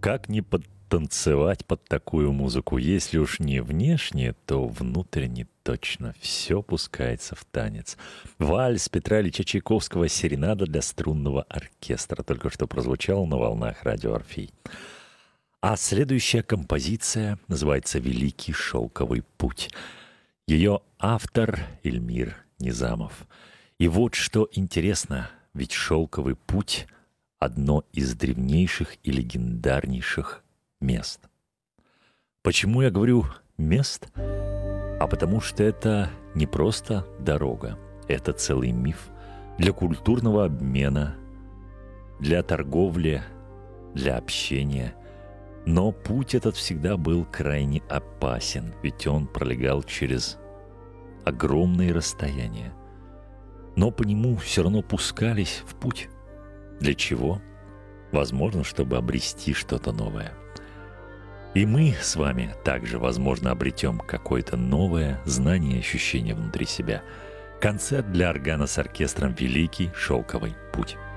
Как не подтанцевать под такую музыку? Если уж не внешне, то внутренне точно все пускается в танец. Вальс Петра Ильича Чайковского «Серенада для струнного оркестра» только что прозвучал на волнах радио «Орфей». А следующая композиция называется «Великий шелковый путь». Ее автор Эльмир Низамов. И вот что интересно, ведь шелковый путь — одно из древнейших и легендарнейших мест. Почему я говорю «мест»? А потому что это не просто дорога, это целый миф для культурного обмена, для торговли, для общения. Но путь этот всегда был крайне опасен, ведь он пролегал через огромные расстояния. Но по нему все равно пускались в путь. Для чего? Возможно, чтобы обрести что-то новое. И мы с вами также, возможно, обретем какое-то новое знание и ощущение внутри себя. Концерт для органа с оркестром «Великий шелковый путь».